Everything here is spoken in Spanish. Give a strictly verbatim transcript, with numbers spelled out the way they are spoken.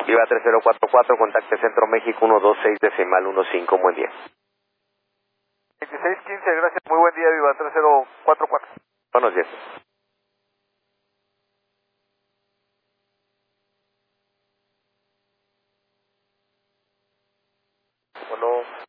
Viva tres cero cuatro cuatro, contacte Centro México uno dos seis decimal uno cinco, buen día. veintiséis quince, gracias, muy buen día, Viva tres cero cuatro cuatro. Buenos días. Bueno.